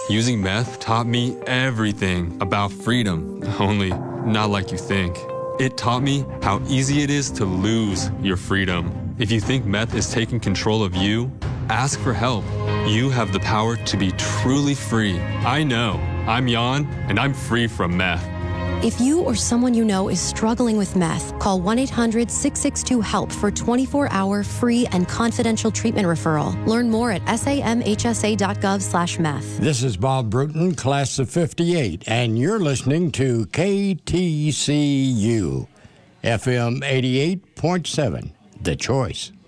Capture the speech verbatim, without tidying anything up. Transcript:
Using meth taught me everything about freedom, only not like you think. It taught me how easy it is to lose your freedom. If you think meth is taking control of you, ask for help. You have the power to be truly free. I know. I'm Jan, and I'm free from meth. If you or someone you know is struggling with meth, call one eight hundred six six two HELP for twenty-four hour free and confidential treatment referral. Learn more at samhsa.gov slash meth. This is Bob Bruton, class of fifty-eight, and you're listening to K T C U, F M eighty-eight point seven, The Choice.